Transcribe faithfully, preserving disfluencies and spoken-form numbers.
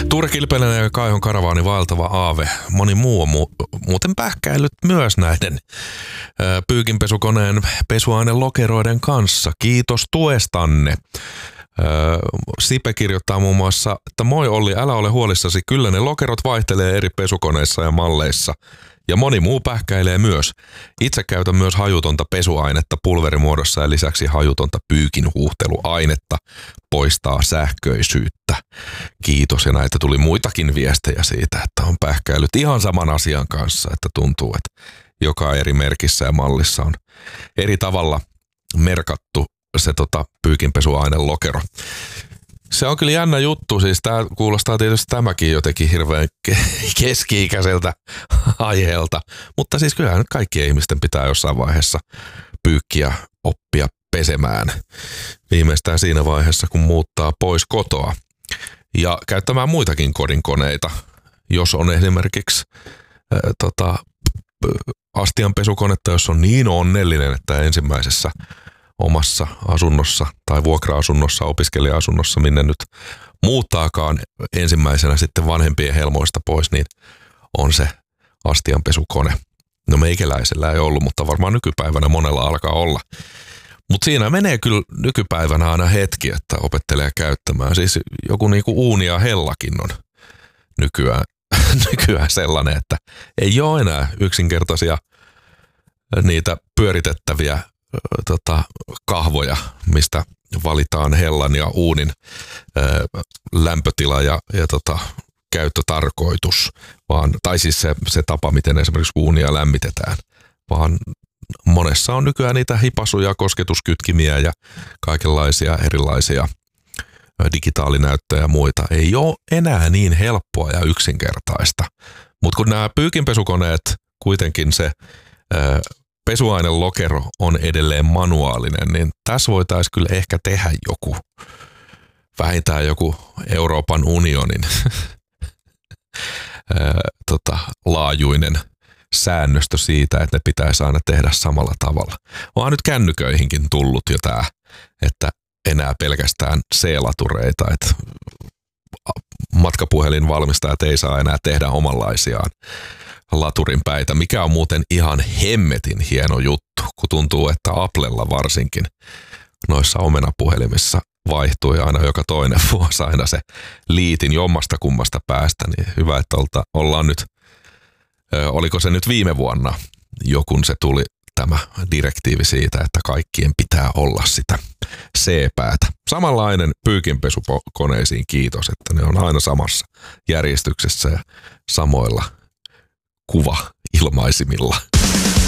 Tuure ja Kaihon karavaani vaeltava aave. Moni muu on mu- muuten pähkäillyt myös näiden ö, pyykinpesukoneen pesuainelokeroiden kanssa. Kiitos tuestanne. Ö, Sipe kirjoittaa muun muassa, että moi Olli, älä ole huolissasi, kyllä ne lokerot vaihtelee eri pesukoneissa ja malleissa. Ja moni muu pähkäilee myös. Itse käytän myös hajutonta pesuainetta pulverimuodossa ja lisäksi hajutonta pyykinhuuhteluainetta poistaa sähköisyyttä. Kiitos, ja näitä tuli muitakin viestejä siitä, että on pähkäillyt ihan saman asian kanssa, että tuntuu, että joka eri merkissä ja mallissa on eri tavalla merkattu se tota, pyykinpesuaineen lokero. Se on kyllä jännä juttu, siis tää kuulostaa tietysti tämäkin jotenkin hirveän keski-ikäiseltä aiheelta, mutta siis kyllähän nyt kaikkien ihmisten pitää jossain vaiheessa pyykkiä oppia pesemään. Viimeistään siinä vaiheessa, kun muuttaa pois kotoa ja käyttämään muitakin kodinkoneita, jos on esimerkiksi äh, tota, astianpesukonetta, jos on niin onnellinen, että ensimmäisessä omassa asunnossa tai vuokra-asunnossa, opiskelija-asunnossa, minne nyt muuttaakaan ensimmäisenä sitten vanhempien helmoista pois, niin on se astianpesukone. No meikäläisellä ei ollut, mutta varmaan nykypäivänä monella alkaa olla. Mutta siinä menee kyllä nykypäivänä aina hetki, että opettelee käyttämään. Siis joku niinku uuni ja hellakin on nykyään, nykyään sellainen, että ei ole enää yksinkertaisia niitä pyöritettäviä Tota, kahvoja, mistä valitaan hellan ja uunin ää, lämpötila ja, ja tota, käyttötarkoitus, vaan, tai siis se, se tapa, miten esimerkiksi uunia lämmitetään, vaan monessa on nykyään niitä hipasuja, kosketuskytkimiä ja kaikenlaisia erilaisia digitaalinäyttöjä ja muita. Ei ole enää niin helppoa ja yksinkertaista, mutta kun nämä pyykinpesukoneet kuitenkin se ää, pesuainelokero on edelleen manuaalinen, niin tässä voitaisiin kyllä ehkä tehdä joku, vähintään joku Euroopan unionin tota, laajuinen säännöstö siitä, että ne pitäisi aina tehdä samalla tavalla. Onhan nyt kännyköihinkin tullut jo tämä, että enää pelkästään C-latureita, että matkapuhelinvalmistajat ei saa enää tehdä omanlaisiaan laturin päitä, mikä on muuten ihan hemmetin hieno juttu, kun tuntuu, että Applella varsinkin noissa omenapuhelimissa vaihtui aina joka toinen vuosi aina se liitin jommasta kummasta päästä, niin hyvä, että olta, ollaan nyt, ö, oliko se nyt viime vuonna jo kun se tuli tämä direktiivi siitä, että kaikkien pitää olla sitä C-päätä. Samanlainen pyykinpesukoneisiin kiitos, että ne on aina samassa järjestyksessä ja samoilla kuva-ilmaisimilla.